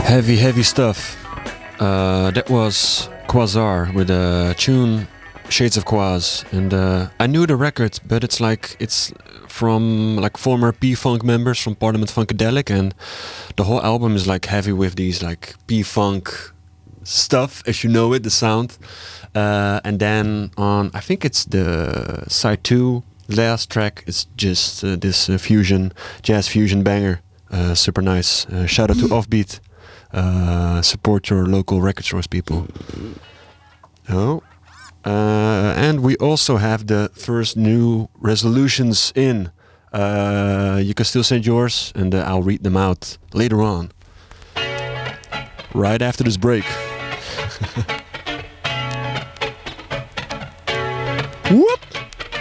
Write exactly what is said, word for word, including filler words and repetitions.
Heavy, heavy stuff. Uh, that was Quasar with a tune Shades of Quaz, and uh, I knew the record, but it's like it's from like former P-Funk members from Parliament Funkadelic, and the whole album is like heavy with these like P-Funk stuff, as you know it, the sound. Uh, and then on, I think it's the side two, last track, it's just uh, this uh, fusion, jazz fusion banger. Uh, super nice. Uh, shout out to Offbeat. Uh, support your local record stores, people. Oh. Uh, and we also have the first new resolutions in. Uh, you can still send yours, and uh, I'll read them out later on. Right after this break. Whoop!